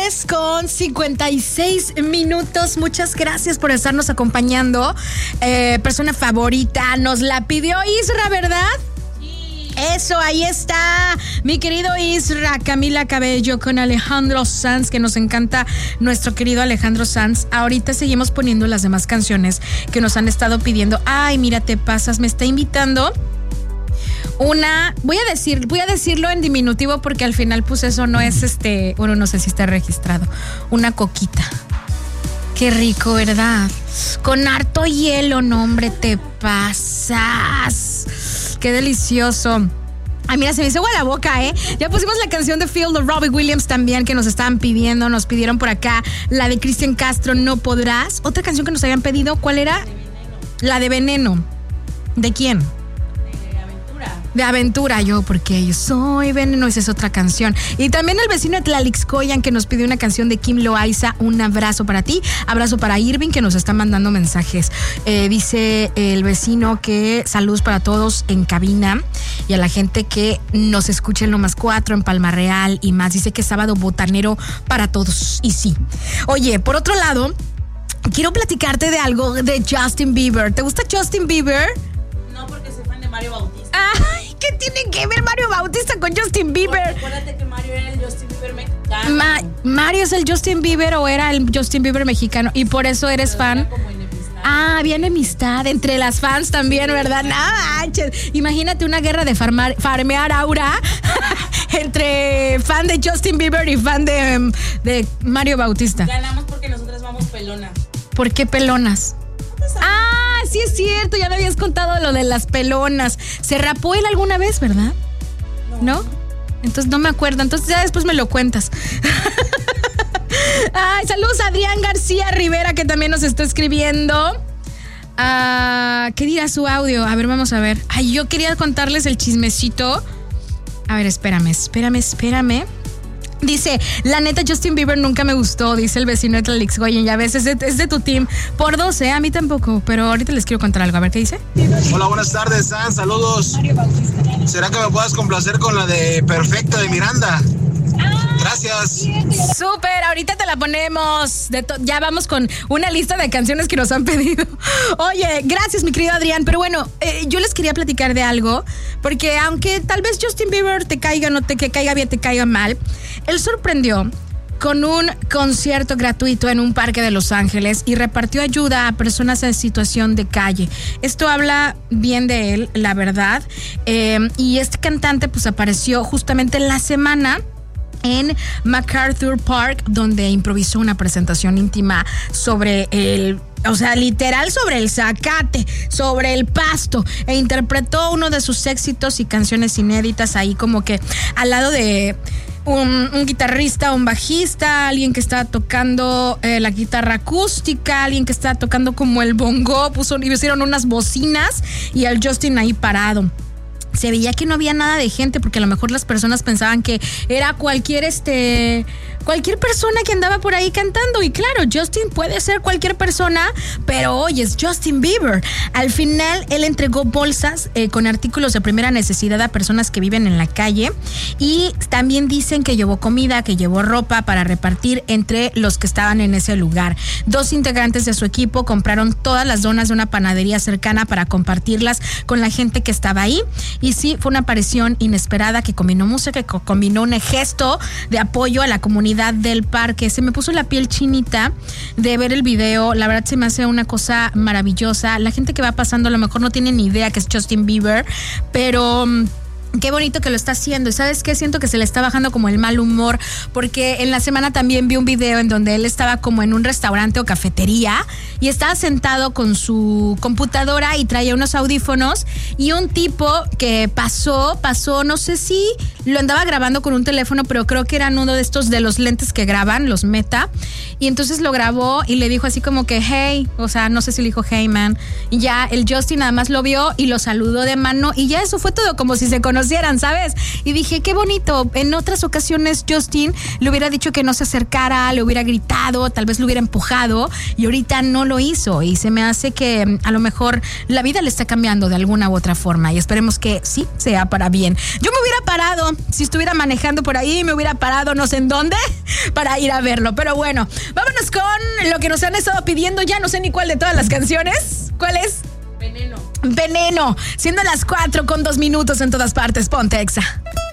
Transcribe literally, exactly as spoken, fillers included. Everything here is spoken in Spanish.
diez con cincuenta y seis minutos. Muchas gracias por estarnos acompañando. Eh, persona favorita nos la pidió Isra, ¿verdad? Sí. Eso, ahí está mi querido Isra, Camila Cabello con Alejandro Sanz, que nos encanta nuestro querido Alejandro Sanz. Ahorita seguimos poniendo las demás canciones que nos han estado pidiendo. Ay, mira, te pasas, me está invitando una, voy a decir, voy a decirlo en diminutivo porque al final pues eso no es este, bueno, no sé si está registrado. Una coquita. Qué rico, ¿verdad? Con harto hielo, no, hombre, te pasas. Qué delicioso. Ay, mira, se me hizo agua la boca, ¿eh? Ya pusimos la canción de Feel de Robbie Williams también, que nos estaban pidiendo, nos pidieron por acá la de Cristian Castro, No Podrás. Otra canción que nos habían pedido, ¿cuál era? La de Veneno. ¿De quién? De Aventura, yo, porque yo soy veneno, esa es otra canción. Y también el vecino de Tlalixcoyan, que nos pidió una canción de Kim Loaiza, Un abrazo para ti, abrazo para Irving, que nos está mandando mensajes. Eh, dice el vecino que saludos para todos en cabina y a la gente que nos escucha en Lo Más Cuatro, en Palma Real y más. Dice que es sábado botanero para todos, y sí. Oye, por otro lado, quiero platicarte de algo de Justin Bieber. ¿Te gusta Justin Bieber? No, porque soy fan de Mario Bautista. Ay, ¿qué tiene que ver Mario Bautista con Justin Bieber? Porque acuérdate que Mario era el Justin Bieber mexicano. Ma- ¿Mario es el Justin Bieber o era el Justin Bieber mexicano? Y por eso eres Pero fan. era como enemistad. Ah, había enemistad entre las fans también, sí, ¿verdad? Nada, no, imagínate una guerra de farmar, farmear aura entre fan de Justin Bieber y fan de, de Mario Bautista. Ganamos porque nosotras vamos pelonas. ¿Por qué pelonas? Ah, sí es cierto, ya me habías contado lo de las pelonas. ¿Se rapó él alguna vez, verdad? ¿No? ¿No? Entonces no me acuerdo, entonces ya después me lo cuentas. Ay, saludos a Adrián García Rivera, que también nos está escribiendo. Ah, ¿qué dirá su audio? A ver, vamos a ver. Ay, yo quería contarles el chismecito. A ver, espérame, espérame, espérame. Dice, la neta Justin Bieber nunca me gustó, dice el vecino de Tlalixcoyan, ya ves, es de, es de tu team. Por dos, ¿eh? A mí tampoco, pero ahorita les quiero contar algo, a ver qué dice. Hola, buenas tardes, San, saludos. ¿Será que me puedas complacer con la de Perfecta de Miranda? Gracias. Súper, ahorita te la ponemos. De to- ya vamos con una lista de canciones que nos han pedido. Oye, gracias, mi querido Adrián. Pero bueno, eh, yo les quería platicar de algo, porque aunque tal vez Justin Bieber te caiga, no te que caiga bien, te caiga mal, él sorprendió con un concierto gratuito en un parque de Los Ángeles y repartió ayuda a personas en situación de calle. Esto habla bien de él, la verdad. Eh, y este cantante pues apareció justamente en la semana en MacArthur Park, donde improvisó una presentación íntima sobre el, o sea, literal sobre el zacate, sobre el pasto, e interpretó uno de sus éxitos y canciones inéditas ahí como que al lado de un, un guitarrista, un bajista, alguien que estaba tocando eh, la guitarra acústica, alguien que estaba tocando como el bongo, puso, y pusieron unas bocinas y al Justin ahí parado. Se veía que no había nada de gente porque a lo mejor las personas pensaban que era cualquier este cualquier persona que andaba por ahí cantando, y claro, Justin puede ser cualquier persona, pero hoy es Justin Bieber. Al final él entregó bolsas eh, con artículos de primera necesidad a personas que viven en la calle, y también dicen que llevó comida, que llevó ropa para repartir entre los que estaban en ese lugar. Dos integrantes de su equipo compraron todas las donas de una panadería cercana para compartirlas con la gente que estaba ahí. Y sí, fue una aparición inesperada que combinó música, que combinó un gesto de apoyo a la comunidad del parque. Se me puso la piel chinita de ver el video. La verdad se me hace una cosa maravillosa. La gente que va pasando a lo mejor no tiene ni idea que es Justin Bieber, pero qué bonito que lo está haciendo. ¿Y sabes qué? Siento que se le está bajando como el mal humor, porque en la semana también vi un video en donde él estaba como en un restaurante o cafetería y estaba sentado con su computadora y traía unos audífonos, y un tipo que pasó, pasó, no sé si lo andaba grabando con un teléfono, pero creo que eran uno de estos de los lentes que graban, los Meta, y entonces lo grabó y le dijo así como que hey, o sea, no sé si le dijo hey man, y ya el Justin nada más lo vio y lo saludó de mano, y ya eso fue todo, como si se conocieran, ¿sabes? Y dije, qué bonito. En otras ocasiones Justin le hubiera dicho que no se acercara, le hubiera gritado, tal vez lo hubiera empujado, y ahorita no lo hizo, y se me hace que a lo mejor la vida le está cambiando de alguna u otra forma, y esperemos que sí sea para bien. Yo me hubiera parado si estuviera manejando por ahí, me hubiera parado no sé en dónde para ir a verlo. Pero bueno, vámonos con lo que nos han estado pidiendo. Ya no sé ni cuál de todas las canciones. ¿Cuál es? Veneno. Veneno. Siendo las cuatro con dos minutos en todas partes. Ponte Exa.